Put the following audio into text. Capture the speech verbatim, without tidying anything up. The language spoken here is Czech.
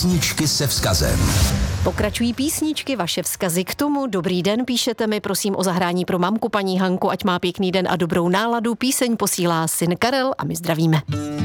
Písničky se vzkazem. Pokračují písničky, vaše vzkazy k tomu. Dobrý den, píšete mi, prosím o zahrání pro mamku paní Hanku, ať má pěkný den a dobrou náladu. Píseň posílá syn Karel a my zdravíme.